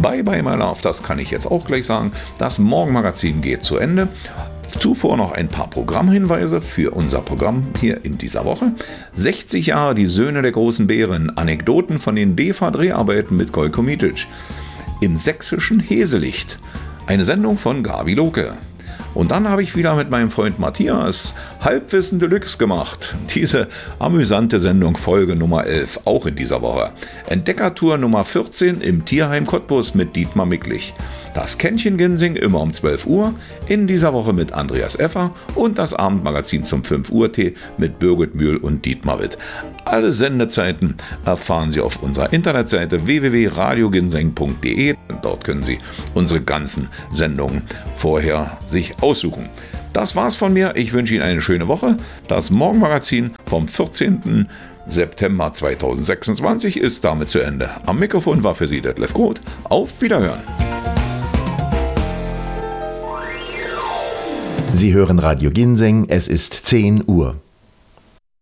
Bye bye my love, das kann ich jetzt auch gleich sagen. Das Morgenmagazin geht zu Ende. Zuvor noch ein paar Programmhinweise für unser Programm hier in dieser Woche. 60 Jahre die Söhne der großen Bären. Anekdoten von den DEFA-Dreharbeiten mit Gojko Mitic. Im sächsischen Heselicht. Eine Sendung von Gabi Loke. Und dann habe ich wieder mit meinem Freund Matthias Halbwissen Deluxe gemacht. Diese amüsante Sendung Folge Nummer 11, auch in dieser Woche. Entdeckertour Nummer 14 im Tierheim Cottbus mit Dietmar Micklich. Das Kännchen Ginsing immer um 12 Uhr, in dieser Woche mit Andreas Effer und das Abendmagazin zum 5 Uhr Tee mit Birgit Mühl und Dietmar Witt. Alle Sendezeiten erfahren Sie auf unserer Internetseite www.radioginseng.de. Dort können Sie unsere ganzen Sendungen vorher sich aussuchen. Das war's von mir. Ich wünsche Ihnen eine schöne Woche. Das Morgenmagazin vom 14. September 2026 ist damit zu Ende. Am Mikrofon war für Sie Detlef Groth. Auf Wiederhören. Sie hören Radio Ginseng, es ist 10 Uhr.